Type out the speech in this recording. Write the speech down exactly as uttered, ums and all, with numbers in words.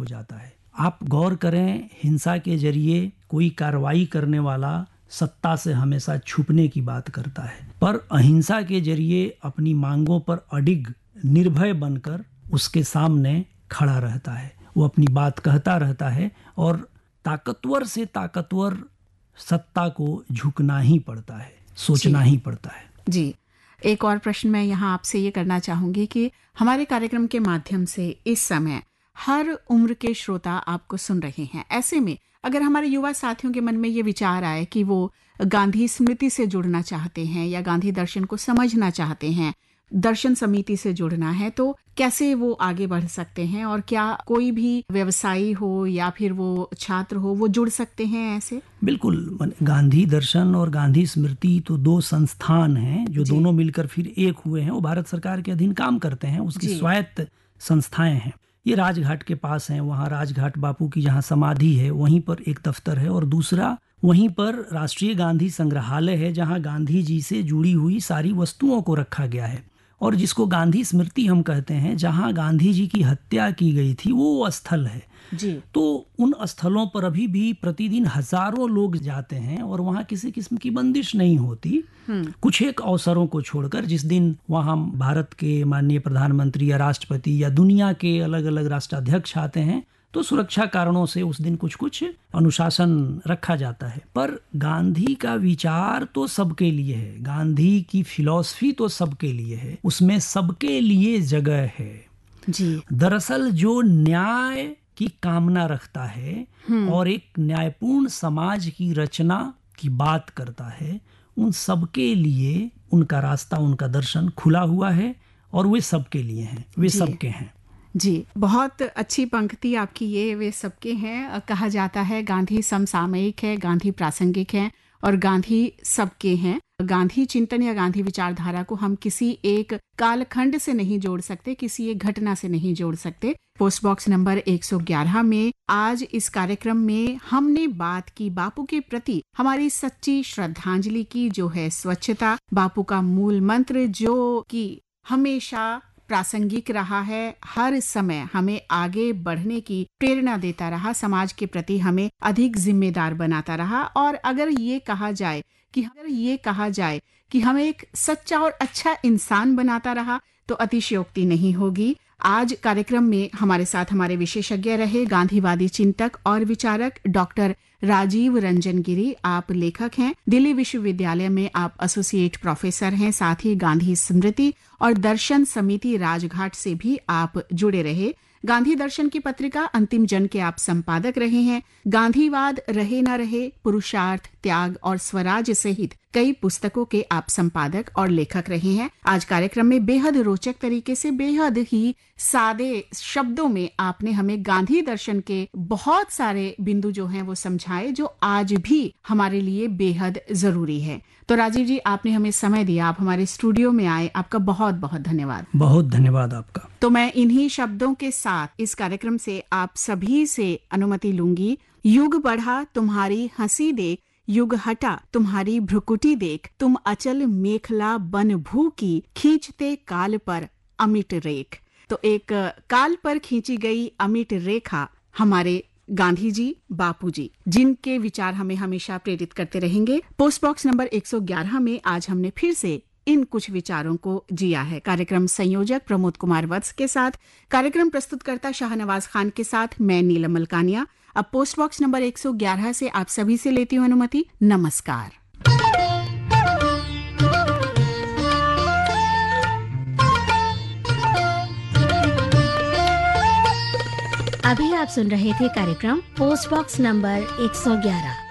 हो जाता है। आप गौर करें, हिंसा के जरिए कोई कार्रवाई करने वाला सत्ता से हमेशा छुपने की बात करता है, पर अहिंसा के जरिए अपनी मांगों पर अडिग निर्भय बनकर उसके सामने खड़ा रहता है। वो अपनी बात कहता रहता है और ताकतवर से ताकतवर सत्ता को झुकना ही पड़ता है, सोचना ही पड़ता है। जी, एक और प्रश्न मैं यहाँ आपसे ये करना चाहूंगी कि हमारे कार्यक्रम के माध्यम से इस समय हर उम्र के श्रोता आपको सुन रहे हैं। ऐसे में अगर हमारे युवा साथियों के मन में ये विचार आए कि वो गांधी स्मृति से जुड़ना चाहते हैं या गांधी दर्शन को समझना चाहते हैं, दर्शन समिति से जुड़ना है, तो कैसे वो आगे बढ़ सकते हैं? और क्या कोई भी व्यवसायी हो या फिर वो छात्र हो, वो जुड़ सकते हैं ऐसे? बिल्कुल, गांधी दर्शन और गांधी स्मृति तो दो संस्थान हैं जो दोनों मिलकर फिर एक हुए हैं। वो भारत सरकार के अधीन काम करते हैं, उसकी स्वायत्त संस्थाएं हैं। ये राजघाट के पास हैं, वहाँ राजघाट बापू की जहाँ समाधि है वहीं पर एक दफ्तर है, और दूसरा वहीं पर राष्ट्रीय गांधी संग्रहालय है जहाँ गांधी जी से जुड़ी हुई सारी वस्तुओं को रखा गया है। और जिसको गांधी स्मृति हम कहते हैं, जहाँ गांधी जी की हत्या की गई थी, वो स्थल है जी। तो उन स्थलों पर अभी भी प्रतिदिन हजारों लोग जाते हैं और वहाँ किसी किस्म की बंदिश नहीं होती, कुछ एक अवसरों को छोड़कर। जिस दिन वहाँ भारत के माननीय प्रधानमंत्री या राष्ट्रपति या दुनिया के अलग अलग राष्ट्राध्यक्ष आते हैं तो सुरक्षा कारणों से उस दिन कुछ कुछ अनुशासन रखा जाता है। पर गांधी का विचार तो सबके लिए है, गांधी की फिलॉसफी तो सबके लिए है, उसमें सबके लिए जगह है जी। दरअसल जो न्याय की कामना रखता है और एक न्यायपूर्ण समाज की रचना की बात करता है, उन सबके लिए उनका रास्ता, उनका दर्शन खुला हुआ है और वे सबके लिए हैं, वे सबके हैं। जी, बहुत अच्छी पंक्ति आपकी ये, वे सबके हैं। कहा जाता है गांधी समसामयिक है, गांधी प्रासंगिक है और गांधी सबके हैं। गांधी चिंतन या गांधी विचारधारा को हम किसी एक कालखंड से नहीं जोड़ सकते, किसी एक घटना से नहीं जोड़ सकते। पोस्ट बॉक्स नंबर एक सौ ग्यारह में आज इस कार्यक्रम में हमने बात की बापू के प्रति हमारी सच्ची श्रद्धांजलि की, जो है स्वच्छता, बापू का मूल मंत्र जो कि हमेशा प्रासंगिक रहा है, हर समय हमें आगे बढ़ने की प्रेरणा देता रहा, समाज के प्रति हमें अधिक जिम्मेदार बनाता रहा। और अगर ये कहा जाए कि अगर ये कहा जाए कि हमें एक सच्चा और अच्छा इंसान बनाता रहा तो अतिशयोक्ति नहीं होगी। आज कार्यक्रम में हमारे साथ हमारे विशेषज्ञ रहे गांधीवादी चिंतक और विचारक डॉक्टर राजीव रंजन गिरी। आप लेखक हैं, दिल्ली विश्वविद्यालय में आप एसोसिएट प्रोफेसर हैं, साथ ही गांधी स्मृति और दर्शन समिति राजघाट से भी आप जुड़े रहे। गांधी दर्शन की पत्रिका अंतिम जन के आप संपादक रहे हैं। गांधीवाद रहे न रहे, पुरुषार्थ, त्याग और स्वराज सहित कई पुस्तकों के आप संपादक और लेखक रहे हैं। आज कार्यक्रम में बेहद रोचक तरीके से, बेहद ही सादे शब्दों में आपने हमें गांधी दर्शन के बहुत सारे बिंदु जो हैं वो समझाए, जो आज भी हमारे लिए बेहद जरूरी है। तो राजीव जी, आपने हमें समय दिया, आप हमारे स्टूडियो में आए, आपका बहुत बहुत धन्यवाद। बहुत धन्यवाद आपका। तो मैं इन्हीं शब्दों के साथ इस कार्यक्रम से आप सभी से अनुमति लूंगी। युग बढ़ा तुम्हारी हंसी देख, युग हटा तुम्हारी भ्रुकुटी देख, तुम अचल मेखला बन भू की, खींचते काल पर अमिट रेख। तो एक काल पर खींची गई अमिट रेखा हमारे गांधी जी, बापू जी, जिनके विचार हमें हमेशा प्रेरित करते रहेंगे। पोस्ट बॉक्स नंबर एक सौ ग्यारह में आज हमने फिर से इन कुछ विचारों को जिया है। कार्यक्रम संयोजक प्रमोद कुमार वत्स के साथ, कार्यक्रम प्रस्तुतकर्ता शाहनवाज खान के साथ मैं नीलम मलकानिया। अब पोस्ट बॉक्स नंबर एक सौ ग्यारह से आप सभी से लेती हूँ अनुमति। नमस्कार। अभी आप सुन रहे थे कार्यक्रम पोस्ट बॉक्स नंबर एक सौ ग्यारह।